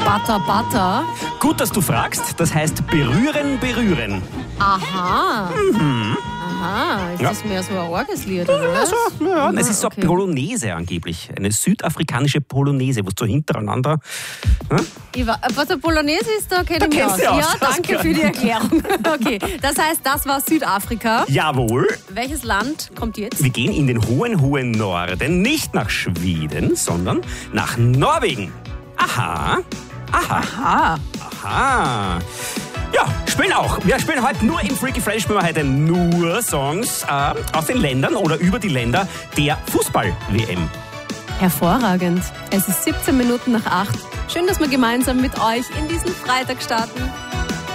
Butter, Butter. Gut, dass du fragst. Das heißt berühren, berühren. Aha. Aha, ist das mehr so ein Orgeslied, oder was? Ja, es ist so okay. eine Polonaise angeblich. Eine südafrikanische Polonaise, wo es so hintereinander... Was eine Polonaise ist, da kenne ich mich kennst aus. du aus, Ja, das danke kann- für die Erklärung. Okay, das heißt, das war Südafrika. Jawohl. Welches Land kommt jetzt? Wir gehen in den hohen, hohen Norden. Nicht nach Schweden, sondern nach Norwegen. Aha. Ja, spielen auch. Wir spielen heute nur im Freaky Friday, spielen wir heute nur Songs aus den Ländern oder über die Länder der Fußball-WM. Hervorragend. Es ist 17 Minuten nach 8. Schön, dass wir gemeinsam mit euch in diesen Freitag starten.